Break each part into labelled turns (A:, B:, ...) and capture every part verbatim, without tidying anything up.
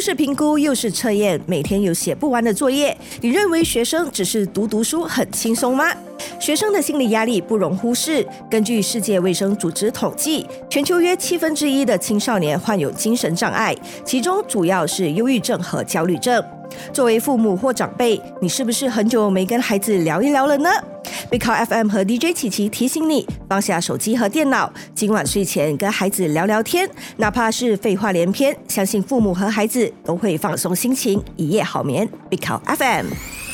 A: 是评估又是测验，每天有写不完的作业，你认为学生只是读读书很轻松吗？学生的心理压力不容忽视。根据世界卫生组织统计，全球约七分之一的青少年患有精神障碍，其中主要是忧郁症和焦虑症。作为父母或长辈，你是不是很久没跟孩子聊一聊了呢？ Big Car F M 和 D J 琪琪提醒你，放下手机和电脑，今晚睡前跟孩子聊聊天，哪怕是废话连篇，相信父母和孩子都会放松心情，一夜好眠。Big Car F M。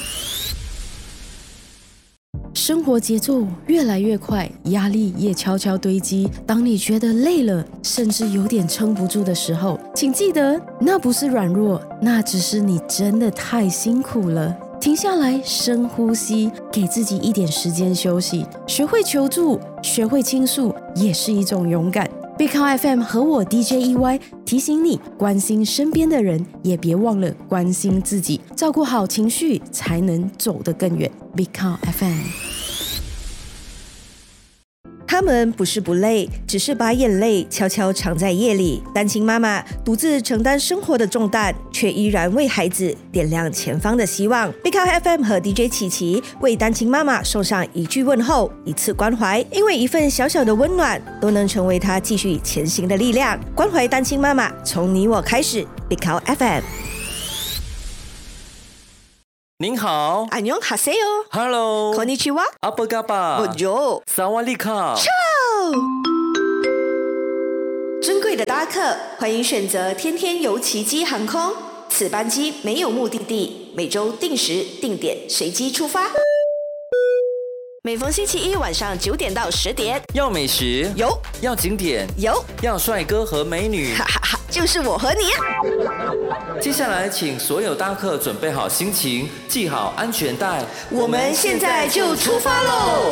B: 生活节奏越来越快，压力也悄悄堆积。当你觉得累了，甚至有点撑不住的时候，请记得，那不是软弱，那只是你真的太辛苦了。停下来，深呼吸，给自己一点时间休息。学会求助，学会倾诉，也是一种勇敢。Big Car F M 和我 D J E Y 提醒你，关心身边的人，也别忘了关心自己，照顾好情绪，才能走得更远。Big Car F M。
A: 他们不是不累，只是把眼泪悄悄藏在夜里。单亲妈妈独自承担生活的重担，却依然为孩子点亮前方的希望。Big Car F M 和 D J 琪琪为单亲妈妈送上一句问候，一次关怀，因为一份小小的温暖，都能成为她继续前行的力量。关怀单亲妈妈，从你我开始。Big Car F M。
C: 您好，
A: 안녕하세요。
C: Hello，
A: こんにちは。
C: 阿布嘎巴，
A: Bonjour，
C: 萨瓦利卡。
A: 尊贵的搭客，欢迎选择天天游奇迹航空。此班机没有目的地，每周定时定点随机出发。每逢星期一晚上九点到十点，
C: 要美食
A: 有，
C: 要景点
A: 有，
C: 要帅哥和美女，
A: 哈哈哈，就是我和你啊！
C: 接下来，请所有搭客准备好心情，系好安全带，
A: 我们现在就出发喽！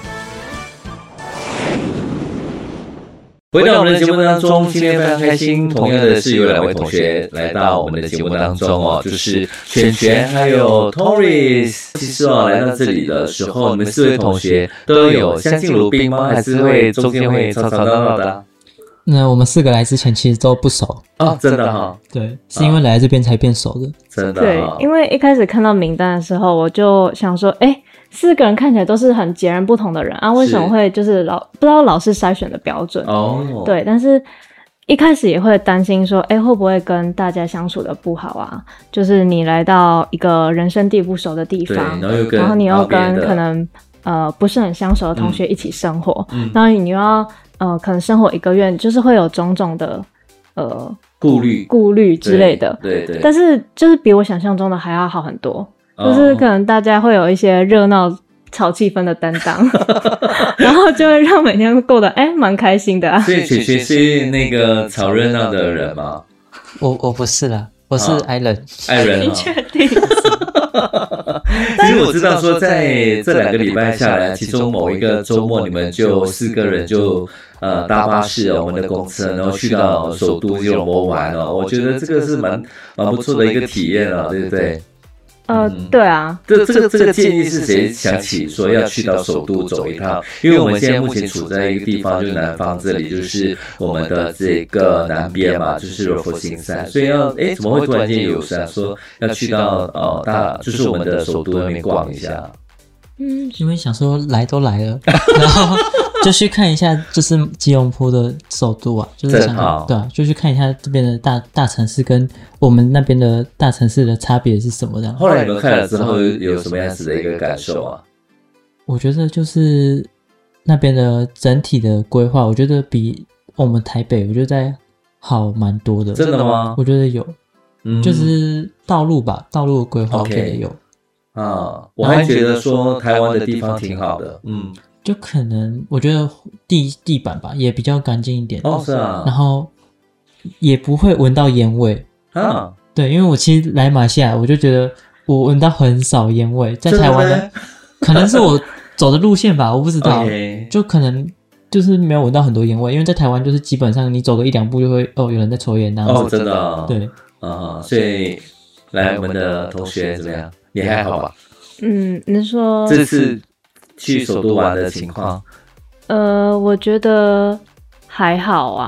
D: 回到我们的节目当中，今天非常开心，同样的是有两位同学来到我们的节目当中哦，就是全全还有 Torres。其实哦，来到这里的时候，你们四位同学都有相敬如宾吗？还是会中间会吵吵闹闹的、啊？
E: 那我们四个来之前其实都不熟
D: 哦，真的哈、哦，
E: 对，是因为来这边才变熟的，
D: 真的、
F: 哦。对，因为一开始看到名单的时候，我就想说，哎，四个人看起来都是很截然不同的人啊，为什么会就是老不知道老师筛选的标准哦？对，但是一开始也会担心说，哎，会不会跟大家相处的不好啊？就是你来到一个人生地不熟的地方，
D: 然后又跟
F: 然后你又跟可能呃不是很相熟的同学一起生活，嗯、然后你又要。呃，可能生活一个月，就是会有种种的呃
D: 顾虑、
F: 顾虑之类的，
D: 对 对, 对。
F: 但是就是比我想象中的还要好很多，哦、就是可能大家会有一些热闹、炒气氛的担当，然后就会让每天过得哎蛮开心的啊。
D: 所以雪雪是那个炒热闹的人吗？
E: 我我不是啦，我是爱人，
D: 爱人、哦，
F: 你确定？
D: 其实我知道说，在这两个礼拜下来，其中某一个周末，你们就四个人就呃搭巴士哦，我们的公车，然后去到首都吉隆坡玩哦。我觉得这个是蛮蛮不错的一个体验哦，对不对？
F: 呃，嗯、对啊，
D: 这这个这个建议是谁想起说要去到首都走一趟？因为我们现在目前处在一个地方，就是南方这里，就是我们的这个南边嘛，就是柔佛新山，所以要哎怎么会突然间有想说要去到呃大就是我们的首都那边逛一下？
E: 嗯，因为想说来都来了，然后就去看一下，就是吉隆坡的首都啊，就是想对啊，就去看一下这边的大大城市跟我们那边的大城市的差别是什么的。
D: 后来你们看了之后有什么样子的一个感受啊？
E: 我觉得就是那边的整体的规划，我觉得比我们台北我觉得在好蛮多的。
D: 真的吗？
E: 我觉得有，嗯、就是道路吧，道路规划我觉得有。
D: Okay.啊，我还觉得说台湾的地方挺好的，嗯，
E: 就可能我觉得地地板吧也比较干净一点，
D: 哦是啊，
E: 然后也不会闻到烟味啊，对，因为我其实来马来西亚，我就觉得我闻到很少烟味，在台湾呢，可能是我走的路线吧，我不知道， okay. 就可能就是没有闻到很多烟味，因为在台湾就是基本上你走个一两步就会哦有人在抽烟那样子，
D: 哦真的、哦，
E: 对，
D: 啊，所以来我们的同学怎么样？也还好吧。
F: 嗯，你说
D: 这次去首都玩的情况？
F: 呃，我觉得还好啊。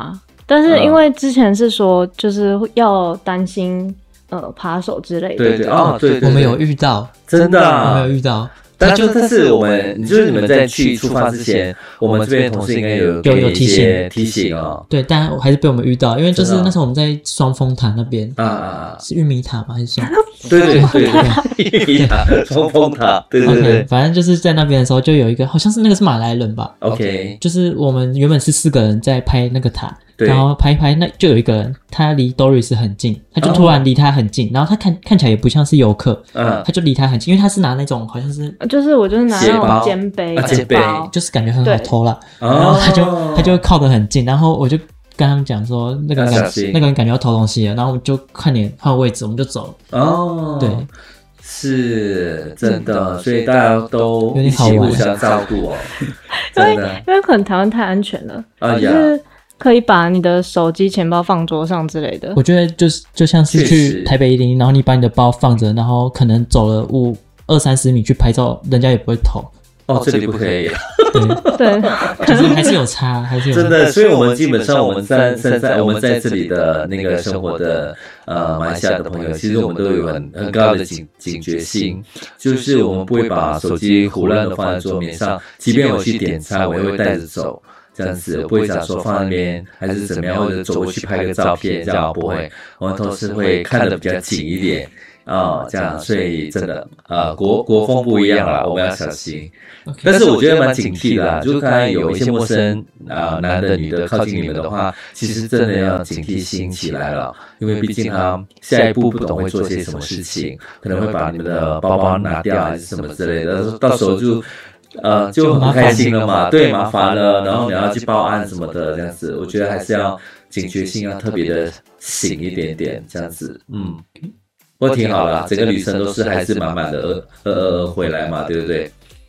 F: 但是因为之前是说就是要担心呃扒手之类的，
D: 对对哦，对对对，
E: 我们有遇到，
D: 真的、啊，
E: 我们有遇到。
D: 但就但是我们，就是你们在去出发之前，我们这边同事应该有
E: 有有提醒
D: 提醒哦。
E: 对，但还是被我们遇到，因为就是那时候我们在双峰塔那边
D: 啊啊，
E: 是玉米塔吗？还是双？
D: 对对对对，玉米塔、双峰塔，对对对。
E: Okay, 反正就是在那边的时候，就有一个好像是那个是马来人吧。
D: OK，
E: 就是我们原本是四个人在拍那个塔。
D: 对，
E: 然后拍一拍，那就有一个人，他离 Doris 很近，他就突然离他很近，哦、然后他看看起来也不像是游客，嗯，他就离他很近，因为他是拿那种好像是，
F: 就是我就是拿那种肩背，
D: 肩背，
E: 就是感觉很好偷啦，然后他就他就靠得很近，然后我就跟他们讲说，那个人那个人感觉要偷东西了，然后我们就看点换位置，我们就走了。
D: 哦，
E: 对，
D: 是真的，所以大家都一起互相照顾哦，
F: 真的，因为可能台湾太安全了，啊呀。可以把你的手机、钱包放桌上之类的。
E: 我觉得就是就像是去台北一零，然后你把你的包放着，然后可能走了五二三十米去拍照，人家也不会偷。
D: 哦，这里不可以。
F: 对，
E: 就是还是有差，还是有差
D: 真的。所以我们基本上我们在在在我们在这里的那个生活的呃马来西亚的朋友，其实我们都有很很高的警警觉性，就是我们不会把手机胡乱的放在桌面上，即便我去点餐，我也会带着走。这样子不会讲说放在那边还是怎么样，或者走过去拍个照片，这样不会。我们都是会看得比较紧一点啊、呃，这样，所以真的呃国国风不一样啦，我们要小心。Okay. 但是我觉得蛮警惕的啦，就是刚才有一些陌生啊、呃、男的女的靠近你们的话，其实真的要警惕心起来了，因为毕竟他下一步不懂会做些什么事情，可能会把你们的包包拿掉还是什么之类的，到时候就。呃，就很开心了嘛，对，麻烦了，然后你要去报案什么的，这样子，我觉得还是要警觉性要特别的醒一点点，这样子，嗯，不过挺好啦，整个旅程都是还是满满的呃呃回来嘛，对不对？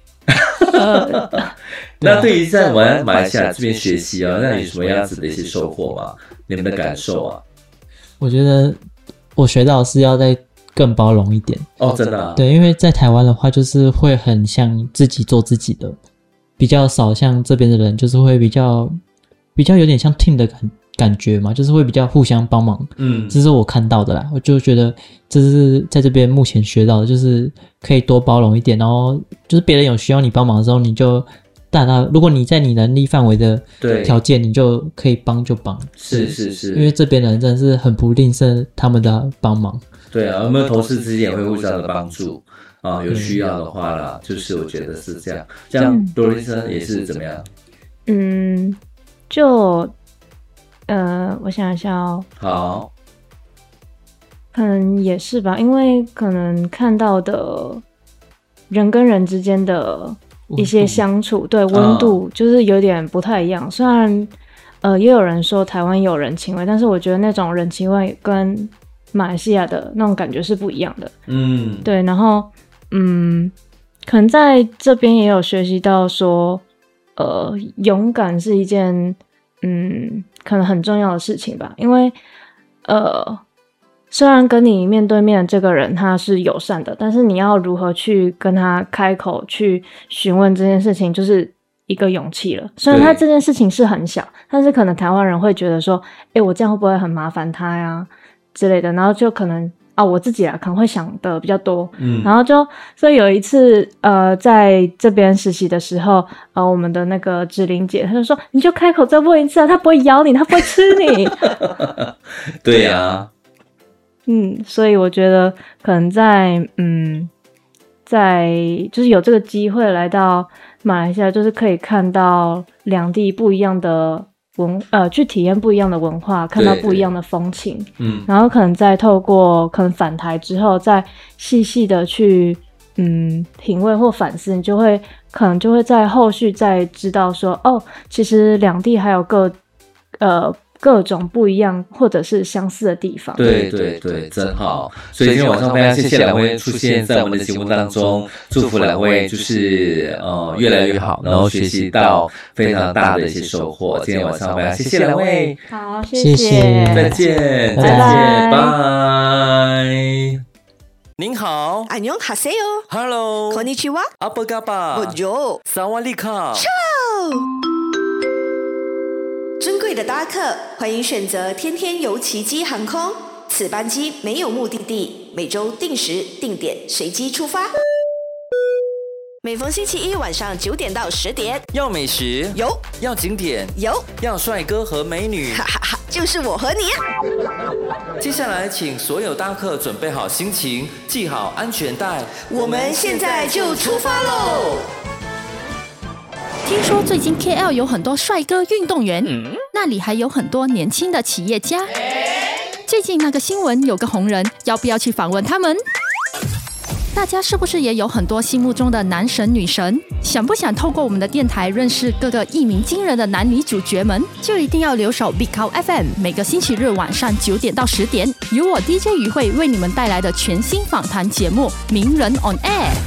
D: 那对于在我们马来西亚这边学习啊，那有什么样子的一些收获吗？你们的感受啊？
E: 我觉得我学到是要在。更包容一点
D: 哦，真的、啊、
E: 对，因为在台湾的话，就是会很像自己做自己的，比较少像这边的人，就是会比较比较有点像 team 的感感觉嘛，就是会比较互相帮忙。嗯，这是我看到的啦，我就觉得这是在这边目前学到的，就是可以多包容一点，然后就是别人有需要你帮忙的时候，你就大大，如果你在你能力范围的条件，你就可以帮就帮。
D: 是是是，
E: 因为这边的人真的是很不吝啬他们的帮忙。
D: 对啊，我们同事之间也会互相的帮助啊，有需要的话啦，就是我觉得是这样。这样多丽森也是怎么样？
F: 嗯，就呃，我想一下哦。
D: 好，
F: 可能也是吧，因为可能看到的人跟人之间的一些相处，对温度就是有点不太一样。虽然呃，也有人说台湾有人情味，但是我觉得那种人情味跟马来西亚的那种感觉是不一样的，嗯，对，然后，嗯，可能在这边也有学习到说，呃，勇敢是一件，嗯，可能很重要的事情吧，因为，呃，虽然跟你面对面的这个人他是友善的，但是你要如何去跟他开口去询问这件事情，就是一个勇气了。虽然他这件事情是很小，但是可能台湾人会觉得说，诶，我这样会不会很麻烦他呀？之类的，然后就可能啊，我自己啊可能会想的比较多，嗯，然后就所以有一次呃，在这边实习的时候，呃，我们的那个志玲姐，她就说，你就开口再问一次啊，她不会咬你，她不会吃你。
D: 对呀、啊，
F: 嗯，所以我觉得可能在嗯，在就是有这个机会来到马来西亚，就是可以看到两地不一样的。文呃，去体验不一样的文化，看到不一样的风情，嗯，然后可能再透过可能返台之后，再细细的去嗯品味或反思，你就会可能就会在后续再知道说，哦，其实两地还有各呃各种不一样或者是相似的地方。
D: 对对对，真好。所以今天晚上非常谢谢两位出现在我们的节目当中，祝福两位就是呃越来越好，然后学习到非常大的一些收获。今天晚上非常谢谢两位，
F: 好，谢
E: 谢，
D: 再见，
F: 拜
D: 再见，
F: 拜。
C: 您好，
A: 안녕하세요
C: ，Hello，
A: こんにちは，
C: 阿波嘎巴，
A: bonjour，
C: 萨瓦利卡，
A: ciao。 尊贵的搭客，欢迎选择天天游奇迹航空。此班机没有目的地，每周定时定点随机出发。每逢星期一晚上九点到十点，
C: 要美食
A: 有，
C: 要景点
A: 有，
C: 要帅哥和美女，
A: 哈哈哈，就是我和你
C: 啊！接下来，请所有搭客准备好心情，系好安全带，
A: 我们现在就出发喽！
G: 听说最近 K L 有很多帅哥运动员，嗯、那里还有很多年轻的企业家。最近那个新闻有个红人，要不要去访问他们？大家是不是也有很多心目中的男神女神？想不想透过我们的电台认识各个一鸣惊人的男女主角们？就一定要留守 Big Cow F M， 每个星期日晚上九点到十点，由我 D J 于慧为你们带来的全新访谈节目《名人 on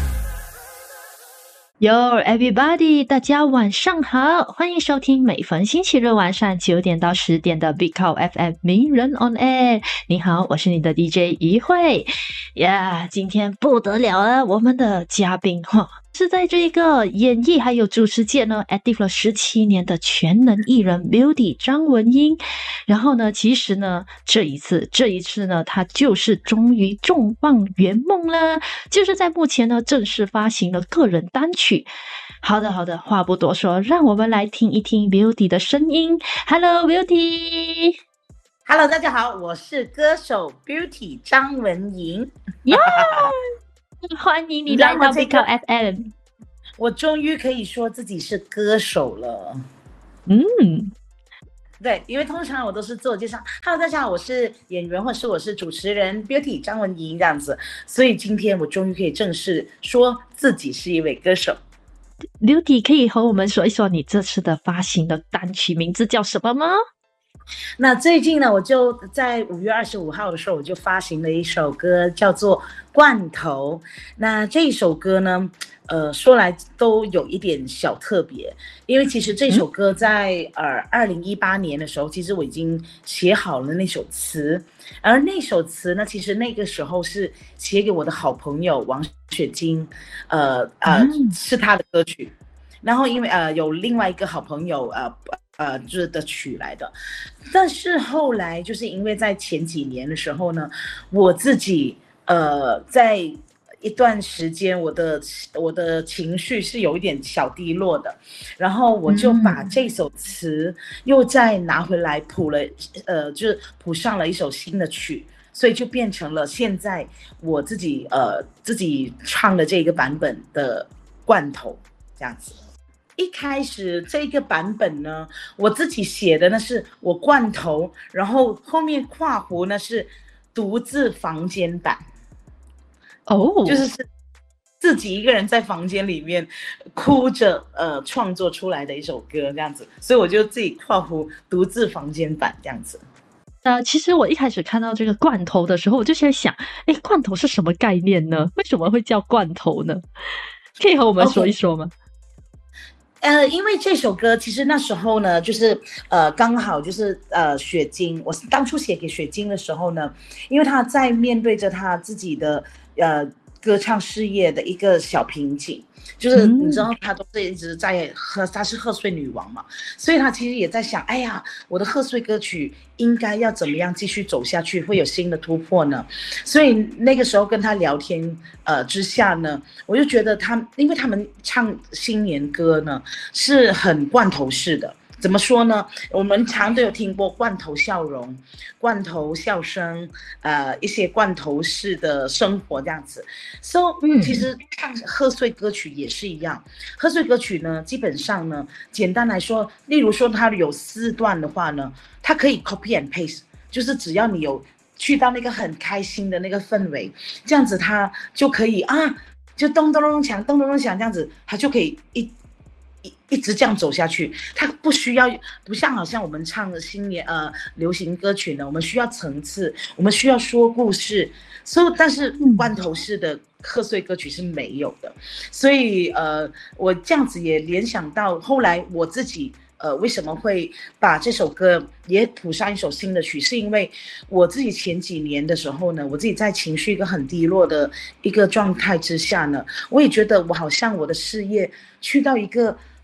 G: Air》。Yo everybody， 大家晚上好，欢迎收听每逢星期日晚上九点到十点的 Big Cow F M 名人 on Air。你好，我是你的 D J 于慧呀。Yeah, 今天不得了了，我们的嘉宾哈是在这个演艺还有主持界呢 active 了十七年的全能艺人 Beauty 张文音。然后呢，其实呢，这一次这一次呢，她就是终于重磅圆梦了，就是在目前呢正式发行了个人单曲。好的好的，话不多说，让我们来听一听 Beauty 的声音。 Hello Beauty。
H: Hello 大家好，我是歌手 Beauty 张文莹。
G: yeah! 欢迎你来到 Big Cow F M。
H: 我终于可以说自己是歌手了。
G: 嗯，
H: 对，因为通常我都是自我介绍 Hello 大家好，我是演员或是我是主持人 Beauty 张文莹这样子，所以今天我终于可以正式说自己是一位歌手。
G: Beauty 可以和我们说一说你这次的发行的单曲名字叫什么吗？
H: 那最近呢，我就在五月二十五号的时候，我就发行了一首歌，叫做《罐头》。那这一首歌呢，呃，说来都有一点小特别，因为其实这首歌在呃二零一八年的时候，其实我已经写好了那首词，而那首词呢，其实那个时候是写给我的好朋友王雪晶，呃呃，是他的歌曲。然后因为呃有另外一个好朋友呃。呃，就是的曲来的，但是后来就是因为在前几年的时候呢，我自己呃在一段时间我的我的情绪是有一点小低落的，然后我就把这首词又再拿回来谱了，呃，就是谱上了一首新的曲，所以就变成了现在我自己呃自己唱的这个版本的罐头这样子。一开始这个版本呢，我自己写的呢是我罐头，然后后面括弧呢是独自房间版。哦，就是自己一个人在房间里面哭着呃创作出来的一首歌这样子，所以我就自己括弧独自房间版这样子。
G: 呃，其实我一开始看到这个罐头的时候，我就在想，哎，罐头是什么概念呢？为什么会叫罐头呢？可以和我们说一说吗？
H: Okay. 呃，因为这首歌其实那时候呢，就是呃刚好就是呃雪晶，我当初写给雪晶的时候呢，因为她在面对着她自己的呃歌唱事业的一个小瓶颈，就是你知道她都是一直在贺，她是贺岁女王嘛，所以她其实也在想，哎呀，我的贺岁歌曲应该要怎么样继续走下去，会有新的突破呢？所以那个时候跟她聊天呃之下呢，我就觉得她，因为他们唱新年歌呢是很罐头式的。怎么说呢？我们常都有听过罐头笑容、罐头笑声，呃，一些罐头式的生活这样子。So， 其实唱贺岁歌曲也是一样。贺岁歌曲呢，基本上呢，简单来说，例如说它有四段的话呢，它可以 copy and paste， 就是只要你有去到那个很开心的那个氛围，这样子它就可以啊，就咚咚咚响，咚咚咚响这样子，它就可以一。一直这样走下去，它不需要，不像好像我们唱的新年呃流行歌曲呢，我们需要层次，我们需要说故事，所以但是罐头式的贺岁歌曲是没有的，所以呃我这样子也联想到后来我自己呃为什么会把这首歌也谱上一首新的曲，是因为我自己前几年的时候呢，我自己在情绪一个很低落的一个状态之下呢，我也觉得我好像我的事业去到一个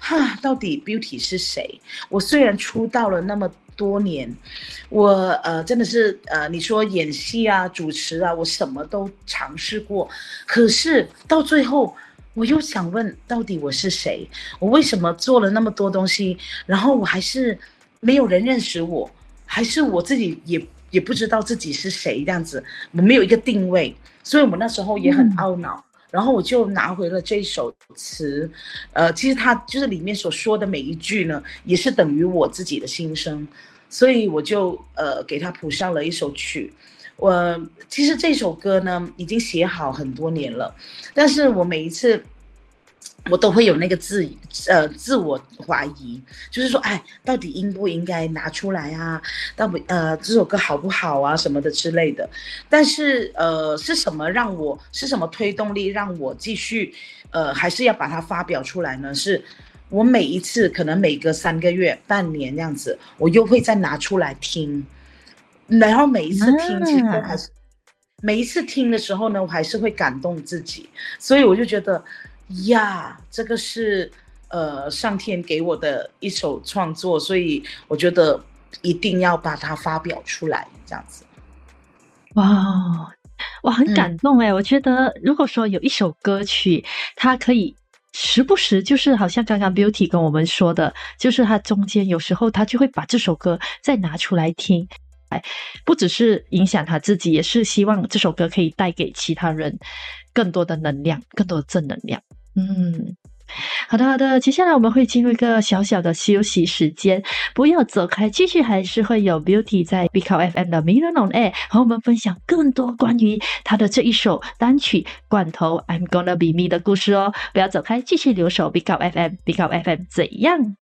H: 哈，到底 Beauty 是谁？我虽然出道了那么多年，我呃真的是呃你说演戏啊、主持啊，我什么都尝试过，可是到最后我又想问，到底我是谁？我为什么做了那么多东西，然后我还是没有人认识我，还是我自己也也不知道自己是谁这样子，我没有一个定位，所以我那时候也很懊恼。嗯，然后我就拿回了这首词，呃，其实它就是里面所说的每一句呢，也是等于我自己的心声，所以我就呃给它谱上了一首曲。我其实这首歌呢已经写好很多年了，但是我每一次我都会有那个自呃自我怀疑，就是说，哎，到底应不应该拿出来啊？到底呃这首歌好不好啊？什么的之类的。但是呃是什么让我是什么推动力让我继续呃还是要把它发表出来呢？是我每一次可能每隔三个月、半年这样子，我又会再拿出来听，然后每一次听其实都还是、啊、每一次听的时候呢，我还是会感动自己，所以我就觉得。呀，这个是呃上天给我的一首创作，所以我觉得一定要把它发表出来，这样子。
G: 哇，哇，很感动哎、嗯！我觉得如果说有一首歌曲，它可以时不时，就是好像刚刚 Beauty 跟我们说的，就是它中间有时候他就会把这首歌再拿出来听。不只是影响他自己，也是希望这首歌可以带给其他人更多的能量，更多的正能量。嗯，好的好的，接下来我们会进入一个小小的休息时间，不要走开，继续还是会有 Beauty 在 Big Up F M 的 Mirror on Air 和我们分享更多关于他的这一首单曲罐头 I'm Gonna Be Me 的故事哦。不要走开，继续留守 Big Up F M Big Up F M 怎样